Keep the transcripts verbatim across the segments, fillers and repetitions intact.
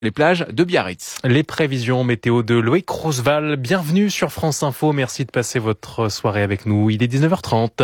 les plages de Biarritz. Les prévisions météo de Loïc Roosevelt. Bienvenue sur France Info. Merci de passer votre soirée avec nous. Il est dix-neuf heures trente.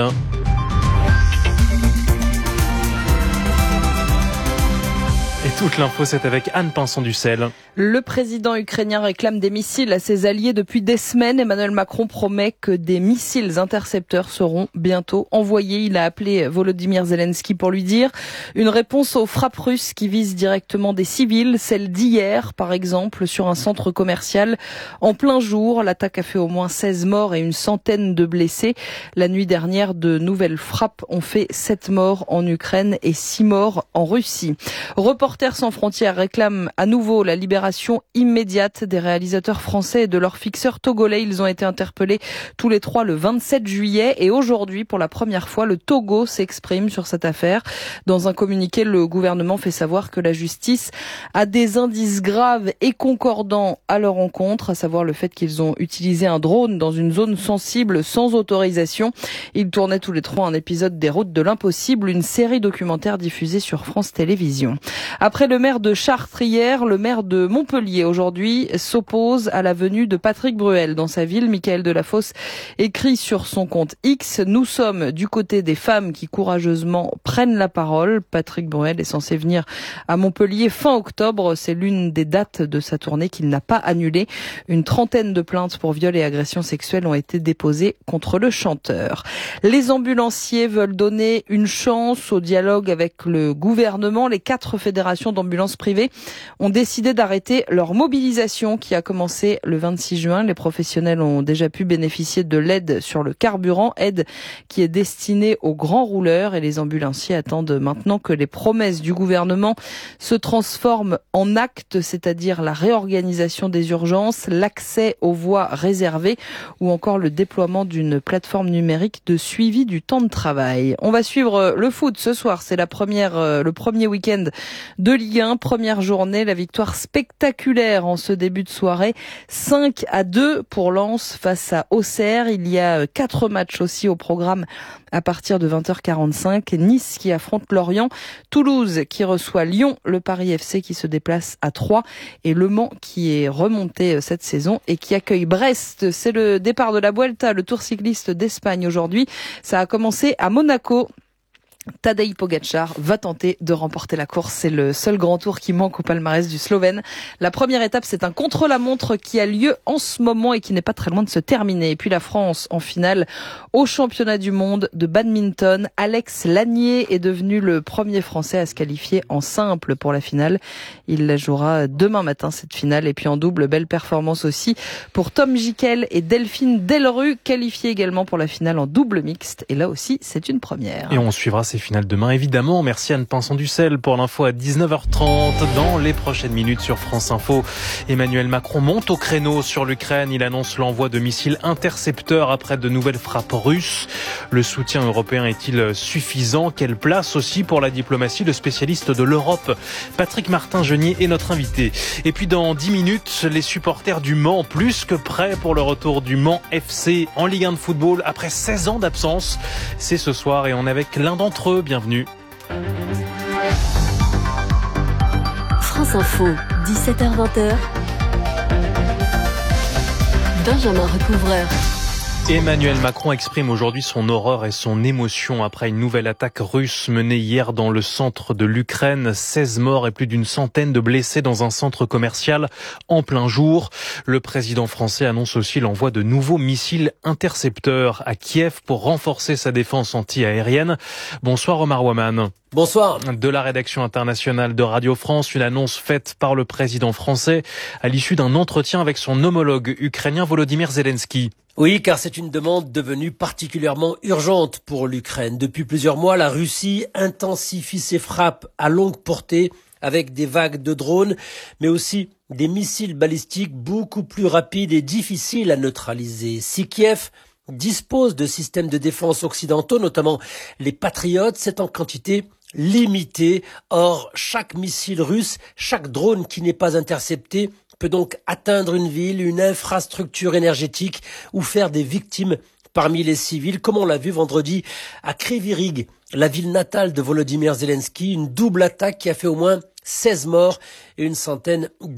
Et toute l'info, c'est avec Anne Pinson-Ducel. Le président ukrainien réclame des missiles à ses alliés depuis des semaines. Emmanuel Macron promet que des missiles intercepteurs seront bientôt envoyés. Il a appelé Volodymyr Zelensky pour lui dire une réponse aux frappes russes qui visent directement des civils. Celle d'hier, par exemple, sur un centre commercial en plein jour. L'attaque a fait au moins seize morts et une centaine de blessés. La nuit dernière, de nouvelles frappes ont fait sept morts en Ukraine et six morts en Russie. Reporters sans frontières réclament à nouveau la libération immédiate des réalisateurs français et de leurs fixeurs togolais. Ils ont été interpellés tous les trois le vingt-sept juillet et aujourd'hui, pour la première fois, le Togo s'exprime sur cette affaire. Dans un communiqué, le gouvernement fait savoir que la justice a des indices graves et concordants à leur encontre, à savoir le fait qu'ils ont utilisé un drone dans une zone sensible sans autorisation. Ils tournaient tous les trois un épisode des Routes de l'impossible, une série documentaire diffusée sur France Télévisions. Après le maire de Chartres hier, le maire de Montpellier aujourd'hui s'oppose à la venue de Patrick Bruel dans sa ville. Michael Delafosse écrit sur son compte X: nous sommes du côté des femmes qui courageusement prennent la parole. Patrick Bruel est censé venir à Montpellier fin octobre. C'est l'une des dates de sa tournée qu'il n'a pas annulée. Une trentaine de plaintes pour viol et agression sexuelle ont été déposées contre le chanteur. Les ambulanciers veulent donner une chance au dialogue avec le gouvernement. Les quatre fédérations d'ambulances privées ont décidé d'arrêter leur mobilisation qui a commencé le vingt-six juin. Les professionnels ont déjà pu bénéficier de l'aide sur le carburant, aide qui est destinée aux grands rouleurs, et les ambulanciers attendent maintenant que les promesses du gouvernement se transforment en actes, c'est-à-dire la réorganisation des urgences, l'accès aux voies réservées ou encore le déploiement d'une plateforme numérique de suivi du temps de travail. On va suivre le foot ce soir, c'est la première, le premier week-end de Ligue un, première journée, la victoire spectaculaire en ce début de soirée, cinq à deux pour Lens face à Auxerre. Il y a quatre matchs aussi au programme à partir de vingt heures quarante-cinq. Nice qui affronte Lorient, Toulouse qui reçoit Lyon, le Paris F C qui se déplace à Troyes et Le Mans qui est remonté cette saison et qui accueille Brest. C'est le départ de la Vuelta, le Tour cycliste d'Espagne aujourd'hui. Ça a commencé à Monaco. Tadej Pogačar va tenter de remporter la course. C'est le seul grand tour qui manque au palmarès du Slovène. La première étape, c'est un contre-la-montre qui a lieu en ce moment et qui n'est pas très loin de se terminer. Et puis la France en finale au championnat du monde de badminton. Alex Lanier est devenu le premier Français à se qualifier en simple pour la finale. Il la jouera demain matin, cette finale. Et puis en double, belle performance aussi pour Tom Jikel et Delphine Delru, qualifiés également pour la finale en double mixte. Et là aussi, c'est une première. Et on suivra ces finales demain, évidemment. Merci Anne Pinson-Ducel pour l'info à dix-neuf heures trente. Dans les prochaines minutes sur France Info, Emmanuel Macron monte au créneau sur l'Ukraine. Il annonce l'envoi de missiles intercepteurs après de nouvelles frappes russes. Le soutien européen est-il suffisant? Quelle place aussi pour la diplomatie? Le spécialiste de l'Europe, Patrick Martin-Genier, est notre invité. Et puis dans dix minutes, les supporters du Mans, plus que prêts pour le retour du Mans F C en Ligue un de football après seize ans d'absence. C'est ce soir et on est avec l'un d'entre eux. Bienvenue. France Info, dix-sept heures vingt. Benjamin Recouvreur. Emmanuel Macron exprime aujourd'hui son horreur et son émotion après une nouvelle attaque russe menée hier dans le centre de l'Ukraine. seize morts et plus d'une centaine de blessés dans un centre commercial en plein jour. Le président français annonce aussi l'envoi de nouveaux missiles intercepteurs à Kiev pour renforcer sa défense anti-aérienne. Bonsoir Omar Waman. Bonsoir. De la rédaction internationale de Radio France, une annonce faite par le président français à l'issue d'un entretien avec son homologue ukrainien Volodymyr Zelensky. Oui, car c'est une demande devenue particulièrement urgente pour l'Ukraine. Depuis plusieurs mois, la Russie intensifie ses frappes à longue portée avec des vagues de drones, mais aussi des missiles balistiques beaucoup plus rapides et difficiles à neutraliser. Si Kiev dispose de systèmes de défense occidentaux, notamment les Patriotes, c'est en quantité limitée. Or, chaque missile russe, chaque drone qui n'est pas intercepté peut donc atteindre une ville, une infrastructure énergétique ou faire des victimes parmi les civils, comme on l'a vu vendredi à Kryvyi Rih, la ville natale de Volodymyr Zelensky, une double attaque qui a fait au moins seize morts et une centaine